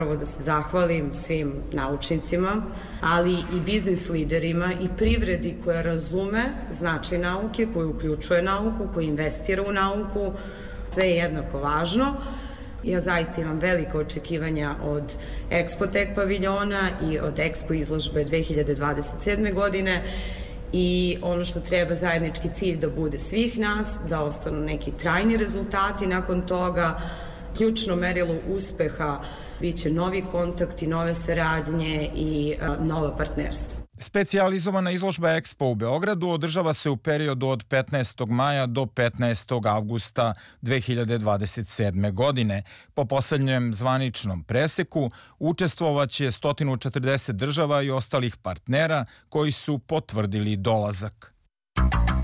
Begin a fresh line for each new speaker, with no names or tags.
Prvo da se zahvalim svim naučnicima, ali i biznis liderima i privredi koja razume značaj nauke, koja uključuje nauku, koja investira u nauku. Sve je jednako važno. Ja zaista imam velika očekivanja od Expo-Tech paviljona i od Expo izložbe 2027. godine i ono što treba zajednički cilj da bude svih nas, da ostanu neki trajni rezultati nakon toga. Ključno merilo uspeha biće novi kontakti, nove saradnje i nova partnerstva.
Specijalizovana izložba Expo u Beogradu održava se u periodu od 15. maja do 15. avgusta 2027. godine. Po poslednjem zvaničnom preseku učestvovaće 140 država i ostalih partnera koji su potvrdili dolazak.